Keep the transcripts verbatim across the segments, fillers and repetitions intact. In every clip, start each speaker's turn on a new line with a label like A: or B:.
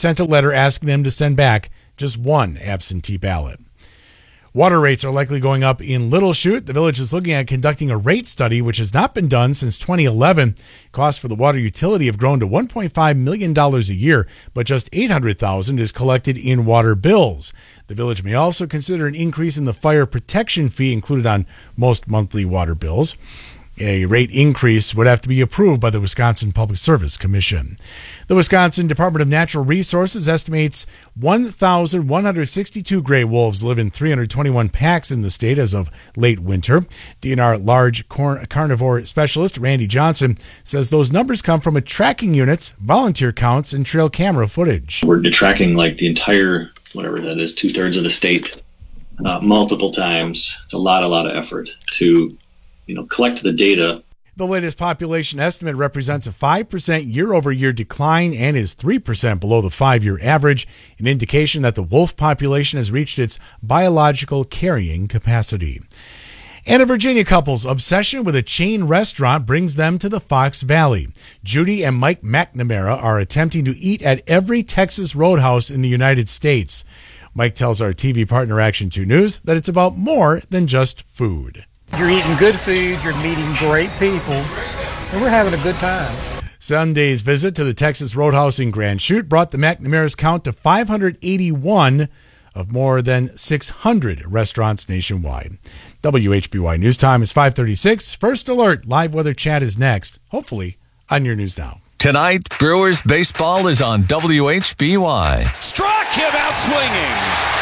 A: sent a letter asking them to send back just one absentee ballot. Water rates are likely going up in Little Chute. The village is looking at conducting a rate study, which has not been done since twenty eleven. Costs for the water utility have grown to one point five million dollars a year, but just eight hundred thousand dollars is collected in water bills. The village may also consider an increase in the fire protection fee included on most monthly water bills. A rate increase would have to be approved by the Wisconsin Public Service Commission. The Wisconsin Department of Natural Resources estimates one thousand one hundred sixty-two gray wolves live in three hundred twenty-one packs in the state as of late winter. D N R large carnivore specialist Randy Johnson says those numbers come from a tracking units, volunteer counts, and trail camera footage.
B: We're tracking like the entire, whatever that is, two-thirds of the state uh, multiple times. It's a lot, a lot of effort to you know, collect the data.
A: The latest population estimate represents a five percent year-over-year decline and is three percent below the five-year average, an indication that the wolf population has reached its biological carrying capacity. And a Virginia couple's obsession with a chain restaurant brings them to the Fox Valley. Judy and Mike McNamara are attempting to eat at every Texas roadhouse in the United States. Mike tells our T V partner Action two News that it's about more than just food.
C: You're eating good food, you're meeting great people, and we're having a good time.
A: Sunday's visit to the Texas Roadhouse in Grand Chute brought the McNamara's count to five hundred eighty-one of more than six hundred restaurants nationwide. W H B Y News Time is five thirty-six. First Alert live weather chat is next, hopefully on your News Now.
D: Tonight, Brewers baseball is on W H B Y.
E: Struck him out swinging.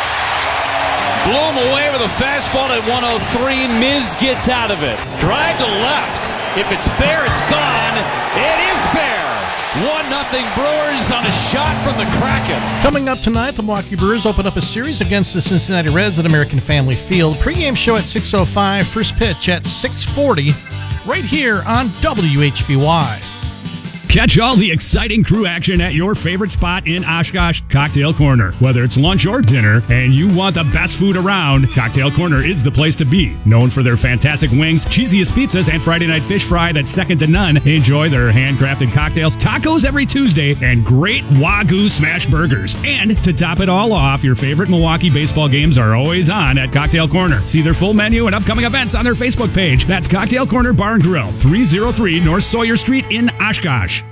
E: Blew him away with a fastball at one oh three. Miz gets out of it. Drive to left. If it's fair, it's gone. It is fair. one nothing Brewers on a shot from the Kraken.
F: Coming up tonight, the Milwaukee Brewers open up a series against the Cincinnati Reds at American Family Field. Pre-game show at six oh five, first pitch at six forty, right here on W H B Y.
G: Catch all the exciting crew action at your favorite spot in Oshkosh, Cocktail Corner. Whether it's lunch or dinner and you want the best food around, Cocktail Corner is the place to be. Known for their fantastic wings, cheesiest pizzas, and Friday night fish fry that's second to none, enjoy their handcrafted cocktails, tacos every Tuesday, and great Wagyu smash burgers. And to top it all off, your favorite Milwaukee baseball games are always on at Cocktail Corner. See their full menu and upcoming events on their Facebook page. That's Cocktail Corner Bar and Grill, three oh three North Sawyer Street in Oshkosh.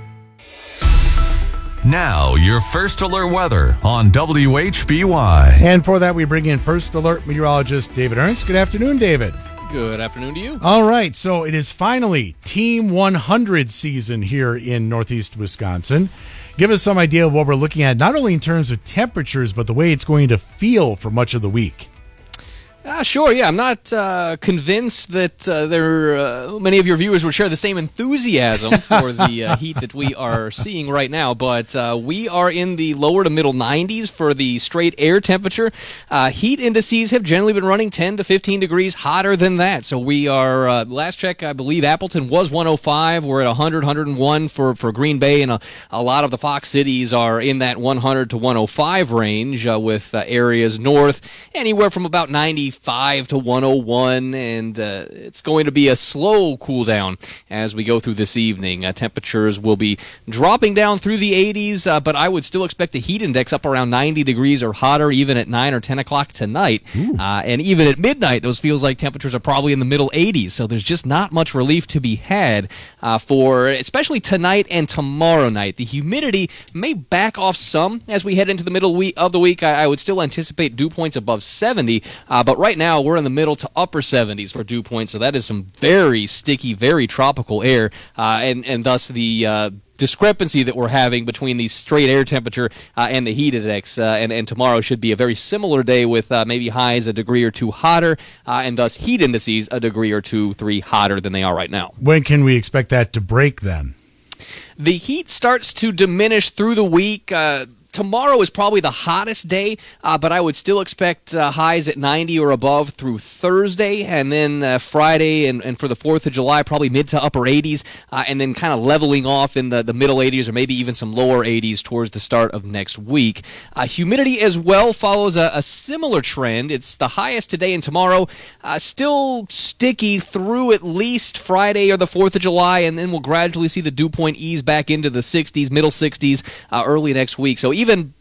D: Now, your First Alert weather on W H B Y.
A: And for that, we bring in First Alert meteorologist David Ernst. Good afternoon, David.
H: Good afternoon to you.
A: All right, so it is finally Team one hundred season here in Northeast Wisconsin. Give us some idea of what we're looking at, not only in terms of temperatures, but the way it's going to feel for much of the week.
H: Uh, sure, yeah. I'm not uh, convinced that uh, there uh, many of your viewers would share the same enthusiasm for the uh, heat that we are seeing right now, but uh, we are in the lower to middle nineties for the straight air temperature. Uh, heat indices have generally been running ten to fifteen degrees hotter than that, so we are, uh, last check, I believe Appleton was one oh five. We're at one hundred, one oh one for, for Green Bay, and a, a lot of the Fox cities are in that one hundred to one oh five range, uh, with uh, areas north anywhere from about ninety five to one oh one, and uh, it's going to be a slow cool down as we go through this evening. Uh, temperatures will be dropping down through the eighties, uh, but I would still expect the heat index up around ninety degrees or hotter even at nine or ten o'clock tonight. Uh, and even at midnight, those feels like temperatures are probably in the middle eighties, so there's just not much relief to be had uh, for especially tonight and tomorrow night. The humidity may back off some as we head into the middle week of the week. I, I would still anticipate dew points above seventy, uh, but right now we're in the middle to upper seventies for dew points, so that is some very sticky, very tropical air, uh, and, and thus the uh, discrepancy that we're having between the straight air temperature uh, and the heat index, uh, and, and tomorrow should be a very similar day with uh, maybe highs a degree or two hotter, uh, and thus heat indices a degree or two, three hotter than they are right now.
A: When can we expect that to break then?
H: The heat starts to diminish through the week. Uh, Tomorrow is probably the hottest day, uh, but I would still expect uh, highs at ninety or above through Thursday, and then uh, Friday and, and for the fourth of July, probably mid to upper eighties, uh, and then kind of leveling off in the, the middle eighties or maybe even some lower eighties towards the start of next week. Uh, humidity as well follows a, a similar trend. It's the highest today and tomorrow, uh, still sticky through at least Friday or the fourth of July, and then we'll gradually see the dew point ease back into the sixties, middle sixties, uh, early next week. So even